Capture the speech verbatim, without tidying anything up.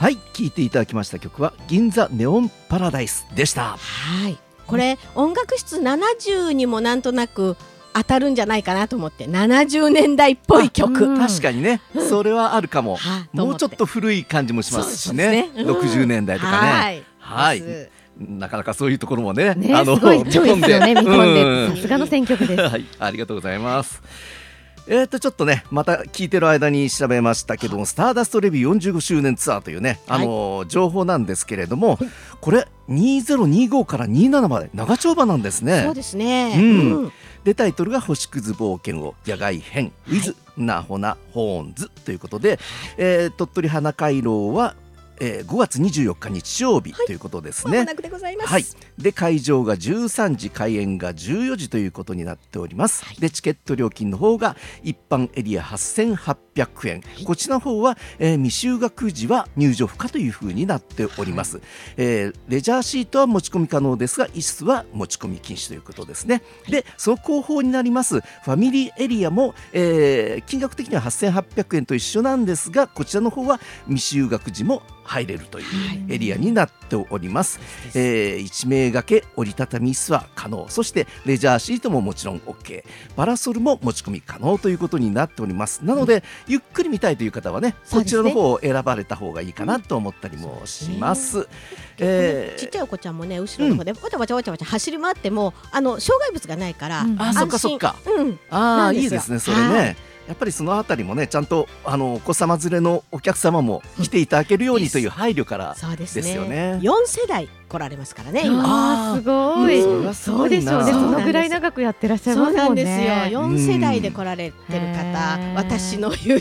はい、聴いていただきました曲は銀座ネオンパラダイスでした。 はい、これ音楽室ななじゅうにもなんとなく当たるんじゃないかなと思って、ななじゅうねんだいっぽい曲、 うん、確かにね、うん、それはあるかも、 はあ、 もうちょっと古い感じもしますしね、 ね、うん、 ろくじゅうねんだいとかね、はい、はい、なかなかそういうところもね、 ね、あのすごいチョイスのね見込んで、さすがの選曲です、 はい、ありがとうございます。えーとちょっとねまた聞いてる間に調べましたけども、スターダストレビューよんじゅうごしゅうねんツアーというね、あのー、情報なんですけれども、これにせんにじゅうごからにじゅうななまで長丁場なんですね。 そうですね、 うんうん、でタイトルが星屑冒険を野外編 with ナホナホーンズということで、えー、鳥取花回廊はえー、ごがつにじゅうよっか日曜日ということですね。 はい、間もなくでございます。 はい、で会場がじゅうさんじ、開演がじゅうよじということになっております。はい、でチケット料金の方が一般エリアはっせんはっぴゃくえん、はい、こちらの方は、えー、未就学時は入場不可というふうになっております。はい、えー、レジャーシートは持ち込み可能ですが椅子は持ち込み禁止ということですね。はい、でその後方になりますファミリーエリアも、えー、金額的にははっせんはっぴゃくえんと一緒なんですが、こちらの方は未就学時も入れるというエリアになっております。はい、えー、いちめい掛け折りたたみ椅子は可能、そしてレジャーシートももちろん OK、 パラソルも持ち込み可能ということになっております。なので、うん、ゆっくり見たいという方はね、こちらの方を選ばれた方がいいかなと思ったりもします。うん、 えー、ちっちゃいお子ちゃんもね後ろの方でわちゃわちゃわちゃわちゃ走り回っても、あの障害物がないから、うん、 あ、そっかそっか、うん、あ、いいですねそれね。はい、やっぱりそのあたりもねちゃんとあのお子様連れのお客様も来ていただけるようにという配慮からですよね。 よんせだい来られますからね今。 あー、すごい、うん、そうでしょうね。そのぐらい長くやってらっしゃいますもんね。 そうなんですよ、よんせだいで来られてる方、私の友